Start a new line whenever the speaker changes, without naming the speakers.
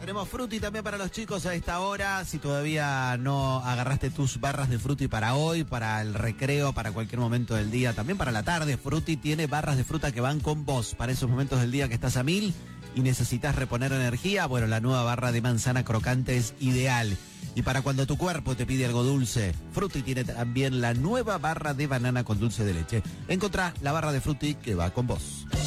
Tenemos Frutti también para los chicos a esta hora. Si todavía no agarraste tus barras de Frutti para hoy, para el recreo, para cualquier momento del día, también para la tarde, Frutti tiene barras de fruta que van con vos para esos momentos del día que estás a 1000 y necesitas reponer energía. Bueno, la nueva barra de manzana crocante es ideal. Y para cuando tu cuerpo te pide algo dulce, Frutti tiene también la nueva barra de banana con dulce de leche. Encontrá la barra de Frutti que va con vos.